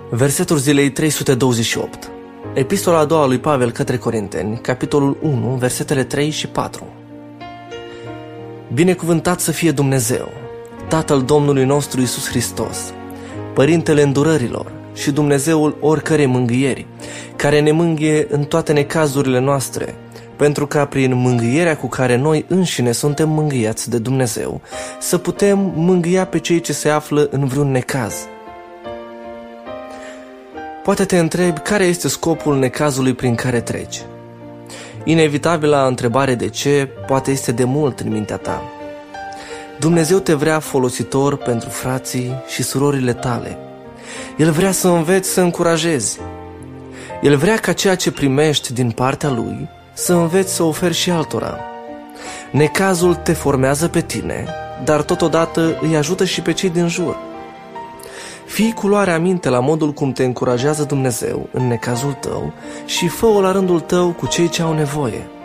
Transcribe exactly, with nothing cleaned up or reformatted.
Versetul zilei trei sute douăzeci și opt. Epistola a doua lui Pavel către Corinteni, capitolul unu, versetele trei și patru. Binecuvântat să fie Dumnezeu, Tatăl Domnului nostru Iisus Hristos, Părintele îndurărilor și Dumnezeul oricărei mângâieri, care ne mângâie în toate necazurile noastre, pentru ca prin mângâierea cu care noi înșine suntem mângâiați de Dumnezeu, să putem mângâia pe cei ce se află în vreun necaz. Poate te întrebi care este scopul necazului prin care treci. Inevitabila întrebare de ce poate este de mult în mintea ta. Dumnezeu te vrea folositor pentru frații și surorile tale. El vrea să înveți să încurajezi. El vrea ca ceea ce primești din partea Lui să înveți să oferi și altora. Necazul te formează pe tine, dar totodată îi ajută și pe cei din jur. Fii cu luarea minte la modul cum te încurajează Dumnezeu în necazul tău și fă-o la rândul tău cu cei ce au nevoie.